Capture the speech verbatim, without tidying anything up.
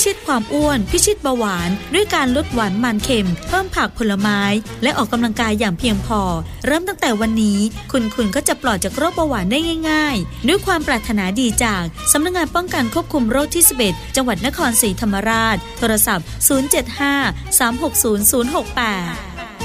ชิตความอ้วนพิชิตเบาหวานด้วยการลดหวานมันเค็มเพิ่มผักผลไม้และออกกำลังกายอย่างเพียงพอเริ่มตั้งแต่วันนี้คุณคุณก็จะปลอดจากโรคเบาหวานได้ง่ายๆด้วยความปรารถนาดีจากสำนักงานป้องกันควบคุมโรคที่สิบเอ็ดจังหวัดนครศรีธรรมราชโทรศัพท์ศูนย์ เจ็ด ห้า สาม หก ศูนย์ ศูนย์ หก แปด